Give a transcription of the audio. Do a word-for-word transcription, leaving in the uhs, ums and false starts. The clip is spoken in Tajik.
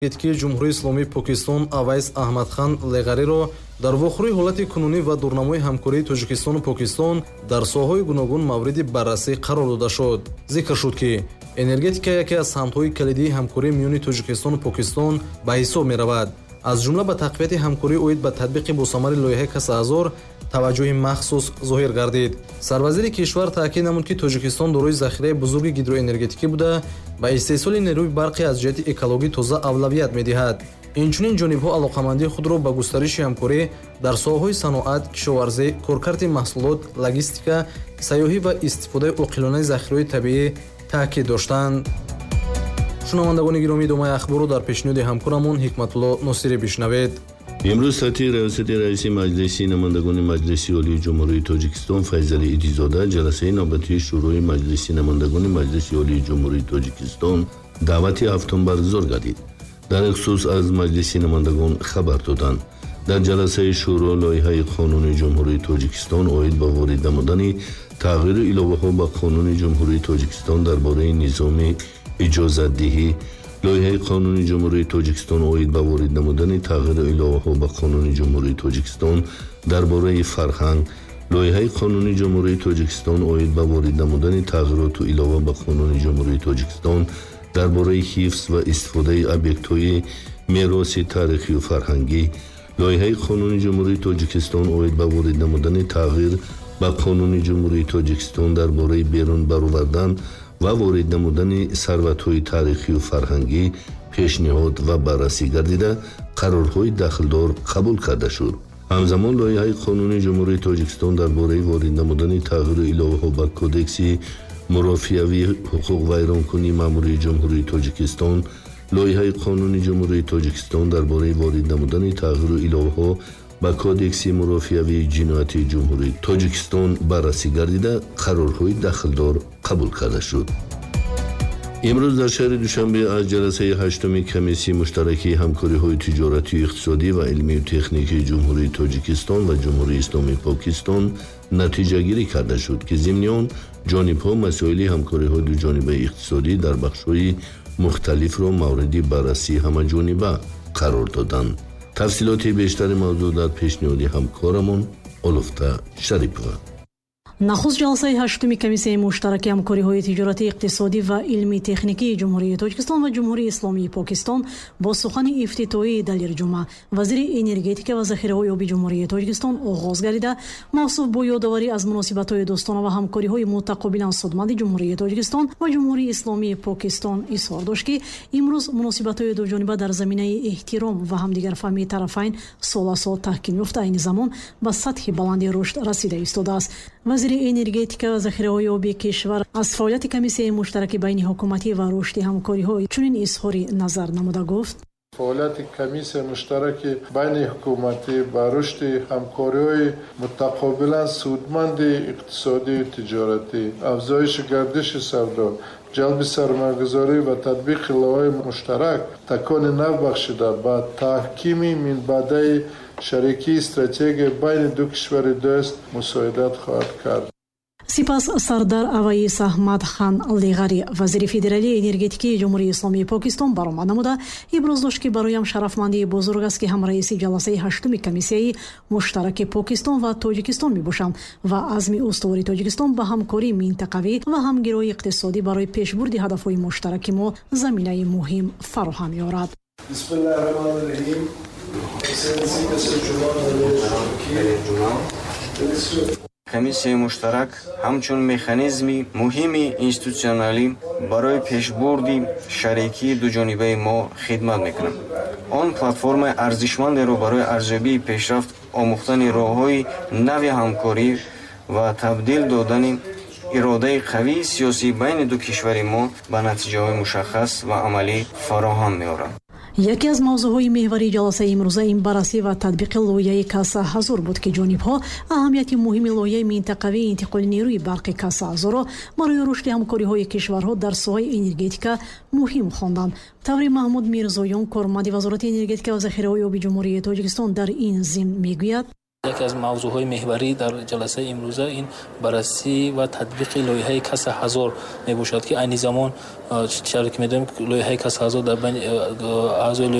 энергетикии ҷумҳурии исломии Покистон Авайс Аҳмадхан Леғариро дар вохӯрии ҳолати кунунӣ ва дурнамои ҳамкории Тоҷикистону Покистон дар соҳаҳои гуногун мавриди баррасӣ қарор дода шуд. Зикр шуд, ки энергетика яке аз самтҳои калидии ҳамкории миёни Тоҷикистону Покистон ба ҳисоб меравад. аз ҷумла ба тақвияти ҳамкорӣ оид ба татбиқи босамари лоиҳаи Касаҳазор таваҷҷӯҳи махсус зоҳир гардид. Сарвазири кишвар таъкид намуд, ки Тоҷикистон дорои захираи бузурги гидроэнергетикӣ буда ба истеҳсоли нерӯи барқи аз ҷиҳати экологӣ тоза авлавият медиҳад. Инчунин ҷонибҳо алоқамандии худро ба густариши ҳамкорӣ дар соҳаҳои саноат, кишоварзӣ, коркарди маҳсулот, логистика, сайёҳӣ ва истифодаи оқилонаи захираҳои табиӣ таъкид доштанд. шунавандагони гиромӣ, идомаи ахборро дар пешниҳоди ҳамкорамон Ҳикматулло Носирӣ бишнавед. имрӯз сатҳи рависати раиси маҷлиси намояндагони Маҷлиси Олии Ҷумҳурии Тоҷикистон Файзалӣ Идизода ҷаласаи навбатии шӯрои Маҷлиси намояндагони Маҷлиси Олии Ҷумҳурии Тоҷикистон даъвати ҳафтум баргузор гардид. дар хусус аз Маҷлиси намояндагон хабар доданд. дар ҷаласаи шӯро лоиҳаи Қонуни Ҷумҳурии Тоҷикистон оид ба ворид намудани тағйиру иловаҳо ба Қонуни Ҷумҳурии Тоҷикистон дар бораи низоми иҷозатдиҳӣ, лоиҳаи Қонуни Ҷумҳурии Тоҷикистон оид ба ворид намудани тағйиру иловаҳо ба Қонуни Ҷумҳурии Тоҷикистон дар бораи фарҳанг, лоиҳаи Қонуни Ҷумҳурии Тоҷикистон оид ба ворид намудани тағйироту илова ба Қонуни Ҷумҳурии Тоҷикистон дар бораи ҳифз ва истифодаи объектҳои мероси таърихию фарҳангӣ, лоиҳаи Қонуни Ҷумҳурии Тоҷикистон оид ба ворид намудани тағйир ба Қонуни Ҷумҳурии Тоҷикистон дар бораи берун баровардан ва ворид намудани сарватҳои таърихию фарҳангӣ пешниҳод ва баррасӣ гардида қарорҳои дахлдор қабул карда шуд. ҳамзамон лоиҳаи Қонуни Ҷумҳурии Тоҷикистон дар бораи ворид намудани тағйиру иловаҳо ба Кодекси мурофиавии ҳуқуқвайронкунии маъмурии Ҷумҳурии Тоҷикистон, лоиҳаи Қонуни Ҷумҳурии Тоҷикистон дар бораи ворид намудани тағйиру иловаҳо ба Кодекси мурофиавии ҷиноятии Ҷумҳурии Тоҷикистон баррасӣ гардида қарорҳои дахлдор қабул карда шуд. имрӯз дар шаҳри Душанбе аз ҷаласаи ҳаштуми комиссияи муштаракии ҳамкориҳои тиҷоратию иқтисодӣ ва илмию техникии Ҷумҳурии Тоҷикистон ва Ҷумҳурии Исломии Покистон натиҷагирӣ карда шуд, ки зимни он ҷонибҳо масоили ҳамкориҳои дуҷонибаи иқтисодӣ дар бахшҳои мухталифро мавриди баррасии ҳамаҷониба қарор доданд. тафсилоти бештари мавзӯъ дар пешниҳоди ҳамкорамон Олуфта Шарипова. нахуст ҷаласаи ҳаштуми комиссияи муштаракии ҳамкориҳои тиҷоратии иқтисодӣ ва илми техникии Ҷумҳурии Тоҷикистон ва Ҷумҳурии Исломии Покистон бо сухани ифтитоҳии Далир Ҷумъа, вазири энергетика ва захираҳои оби Ҷумҳурии Тоҷикистон оғоз гардида, мавсуф бо ёдоварӣ аз муносибатҳои дӯстона ва ҳамкориҳои мутақобилан судманди Ҷумҳурии Тоҷикистон ва Ҷумҳурии Исломии Покистон изҳор дошт, ки имрӯз муносибатҳои дуҷониба дар заминаи эҳтиром ва ҳамдигарфаҳмии тарафайн соласол таҳким ёфта, айни замон ба сатҳи баланди рушд расида истодааст. вазири энергетика ва захираҳои оби кишвар аз фаъолияти комиссияи муштараки байни ҳукуматӣ ва рушди ҳамкориҳо чунин изҳори назар намуда гуфт: фаъолияти комиссияи муштараки байни ҳукуматӣ ба рушди ҳамкориҳои мутақобилан судманди иқтисодию тиҷоратӣ, афзоиши гардиши савдо, ҷалби сармоягузорӣ ва татбиқи лоиҳаи муштарак такони нав бахшида ба таҳкими минбаъдаи шарикии стратегия байни ду кишвари дӯст мусоидат хоҳад кард. сипас Сардар Авайс Аҳмадхан Леғари, вазири федералии энергетикии Ҷумҳурии Исломии Покистон, баромад намуда иброз дошт, ки бароям шарафмандии бузург аст, ки ҳамраиси ҷаласаи ҳаштуми комиссияи муштараки Покистон ва Тоҷикистон мебошам ва азми устувори Тоҷикистон ба ҳамкории минтақавӣ ва ҳамгироии иқтисодӣ барои пешбурди ҳадафҳои муштараки мо заминаи муҳим фароҳам меорад. комиссияи муштарак ҳамчун механизми муҳими институтсионалӣ барои пешбурди шарикии дуҷонибаи мо хидмат мекунад. он платформаи арзишмандеро барои арзёбии пешрафт омӯхтани роҳҳои нави ҳамкорӣ ва табдил додани иродаи қавии сиёсӣ байни ду кишвари мо ба натиҷаҳои мушаххас ва амалӣ фароҳам меорад. яке аз мавзӯъҳои меҳварии ҷаласаи имрӯза инбаррасӣ ва татбиқи лоиҳаи Касаҳазор буд, ки ҷонибҳо аҳамияти муҳими лоиҳаи минтақавии интиқоли нерӯи барқи Касаҳазорро барои рушди ҳамкориҳои кишварҳо дар соҳаи энергетика муҳим хонданд. таври Маҳмуд Мирзоён, корманди Вазорати энергетика ва захираҳои оби Ҷумҳурии Тоҷикистон, дар ин зимн мегӯяд: یکی از موضوعهای محوری در جلسه امروزه این بررسی و تطبیق لایحه کسب هزار میباشد که این زمان چرا که میدونیم لایحه کسب هزار در بین اعضای